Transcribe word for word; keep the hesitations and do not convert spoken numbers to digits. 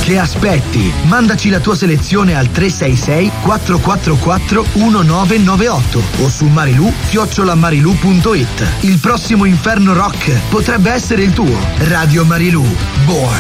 Che aspetti? Mandaci la tua selezione al tre sei sei quattro quattro quattro uno nove nove otto o su marilu chiocciola marilu punto it. Il prossimo Inferno Rock potrebbe essere il tuo. Radio Marilu, Born